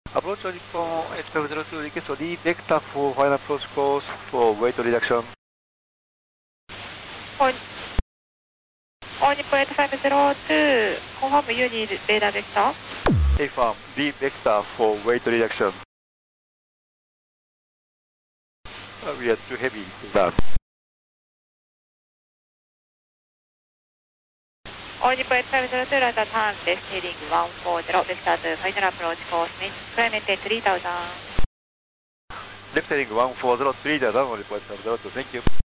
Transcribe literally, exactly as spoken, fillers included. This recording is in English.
Approach on H five zero two, request for D vector for final approach course for weight reduction. On, on H five zero two, confirm you need radar vector. Affirm D vector for weight reduction. Uh, we are too heavy to that. On H five zero two, radar turn, left heading one four zero, vector to final approach course, climate three thousand. Left heading one four zero, three thousand on report five zero two, thank you.